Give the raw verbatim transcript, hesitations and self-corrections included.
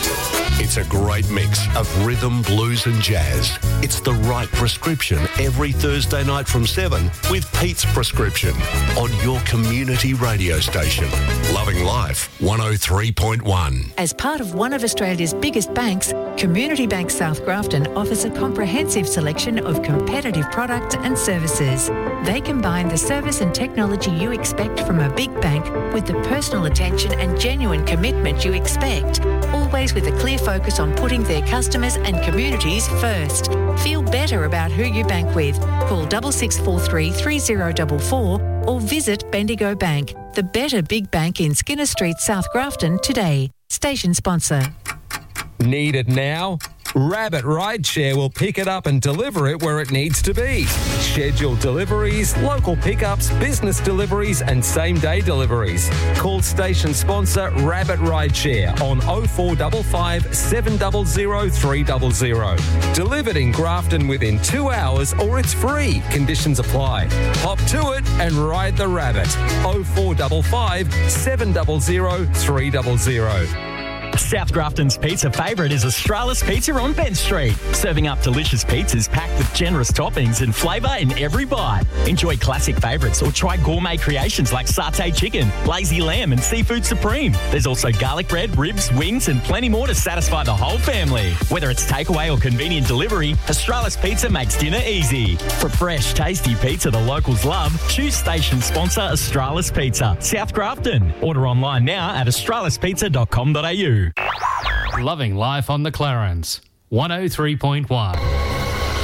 It's a great mix of rhythm, blues and jazz. It's the right prescription every Thursday night from seven with Pete's Prescription on your community radio station. Loving Life one oh three point one. As part of one of Australia's biggest banks, Community Bank South Grafton offers a comprehensive selection of competitive products and services. They combine the service and technology you expect from a big bank with the personal attention and genuine commitment you expect, always with a clear focus on putting their customers and communities first. Feel better about who you bank with. Call six six four three, three zero four four or visit Bendigo Bank, the better big bank in Skinner Street, South Grafton today. Station sponsor. Need it now? Rabbit Rideshare will pick it up and deliver it where it needs to be. Scheduled deliveries, local pickups, business deliveries and same-day deliveries. Call station sponsor Rabbit Rideshare on oh four five five, seven zero zero, three zero zero. Delivered in Grafton within two hours or it's free. Conditions apply. Hop to it and ride the rabbit. oh four five five, seven zero zero, three zero zero. South Grafton's pizza favourite is Australis Pizza on Bent Street, serving up delicious pizzas packed with generous toppings and flavour in every bite. Enjoy classic favourites or try gourmet creations like satay chicken, lazy lamb and seafood supreme. There's also garlic bread, ribs, wings and plenty more to satisfy the whole family. Whether it's takeaway or convenient delivery, Australis Pizza makes dinner easy. For fresh, tasty pizza the locals love, choose station sponsor Australis Pizza, South Grafton. Order online now at australis pizza dot com dot a u. Loving Life on the Clarence, one oh three point one.